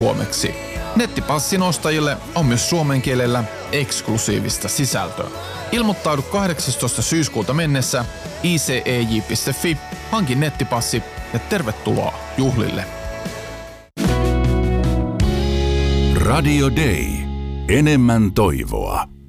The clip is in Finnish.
suomeksi. Nettipassin ostajille on myös suomen kielellä eksklusiivista sisältöä. Ilmoittaudu 18. syyskuuta mennessä icej.fi, hankin nettipassi ja tervetuloa juhlille. Radio Day. Enemmän toivoa.